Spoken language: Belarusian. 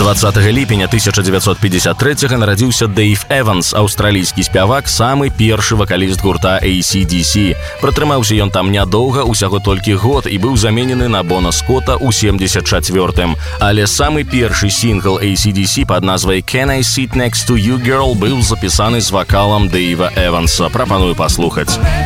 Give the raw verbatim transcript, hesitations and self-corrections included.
двадцатага ліпеня тысяча девятьсот пятьдесят третьего нарадзіўся Дэйв Эванс, аўстралійскі спявак, самы першы вакаліст гурта эй си ди си. Пратрымаўся ён там нядоўга, усяго толькі год, і быў заменены на Бона Скотта ў семьдесят четвёртым. Але самы першы сінгл эй си ди си пад назвай «Can I Sit Next to You, Girl» быў запісаны з вакалам Дэйва Эванса. Прапаную паслухаць.